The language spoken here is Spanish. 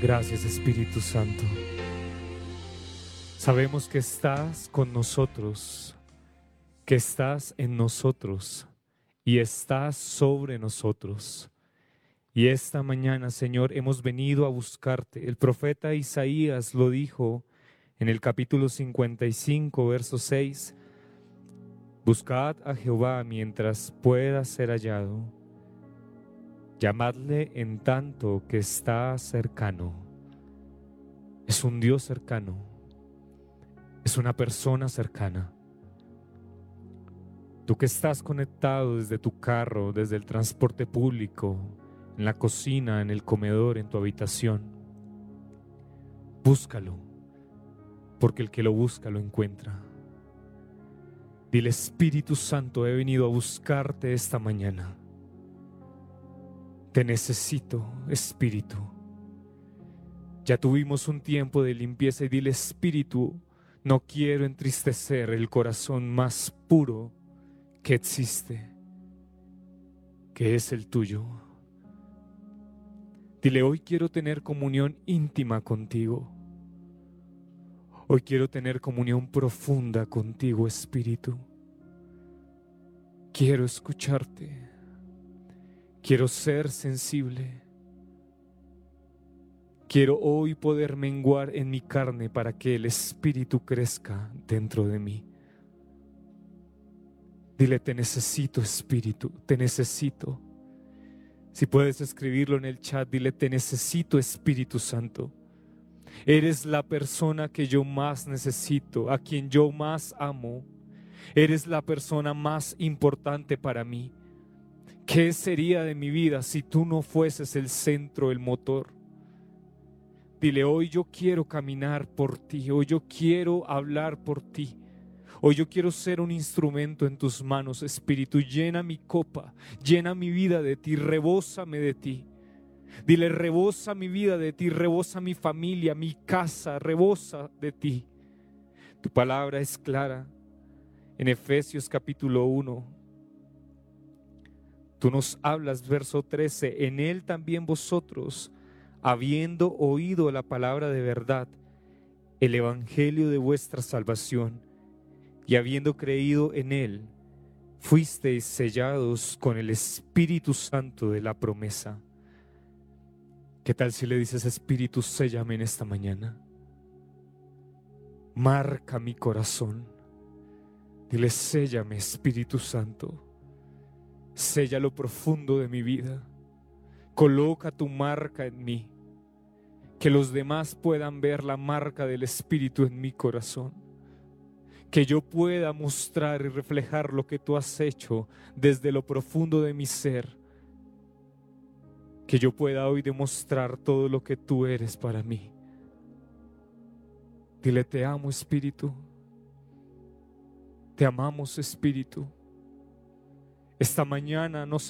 Gracias, Espíritu Santo. Sabemos que estás con nosotros, que estás en nosotros y estás sobre nosotros. Y esta mañana, Señor, hemos venido a buscarte. El profeta Isaías lo dijo en el capítulo 55, verso 6. Buscad a Jehová mientras pueda ser hallado. Llamadle en tanto que está cercano. Es un Dios cercano. Es una persona cercana. Tú que estás conectado desde tu carro, desde el transporte público, en la cocina, en el comedor, en tu habitación, búscalo, porque el que lo busca lo encuentra. Dile: Espíritu Santo, he venido a buscarte esta mañana. Te necesito, Espíritu. Ya tuvimos un tiempo de limpieza y dile: Espíritu, no quiero entristecer el corazón más puro que existe, que es el tuyo. Dile: hoy quiero tener comunión íntima contigo. Hoy quiero tener comunión profunda contigo, Espíritu. Quiero escucharte. Quiero ser sensible. Quiero hoy poder menguar en mi carne para que el Espíritu crezca dentro de mí. Dile: te necesito, Espíritu, te necesito. Si puedes escribirlo en el chat, dile: te necesito, Espíritu Santo. Eres la persona que yo más necesito, a quien yo más amo. Eres la persona más importante para mí. ¿Qué sería de mi vida si tú no fueses el centro, el motor? Dile: hoy yo quiero caminar por ti, hoy yo quiero hablar por ti. Hoy yo quiero ser un instrumento en tus manos, Espíritu. Llena mi copa, llena mi vida de ti, rebósame de ti. Dile: rebosa mi vida de ti, rebosa mi familia, mi casa, rebosa de ti. Tu palabra es clara. En Efesios capítulo 1, tú nos hablas, verso 13, en él también vosotros, habiendo oído la palabra de verdad, el evangelio de vuestra salvación, y habiendo creído en él, fuisteis sellados con el Espíritu Santo de la promesa. ¿Qué tal si le dices: Espíritu, séllame en esta mañana? Marca mi corazón. Dile: séllame, Espíritu Santo. Sella lo profundo de mi vida. Coloca tu marca en mí. Que los demás puedan ver la marca del Espíritu en mi corazón. Que yo pueda mostrar y reflejar lo que tú has hecho desde lo profundo de mi ser. Que yo pueda hoy demostrar todo lo que tú eres para mí. Dile: te amo, Espíritu. Te amamos, Espíritu. Esta mañana nos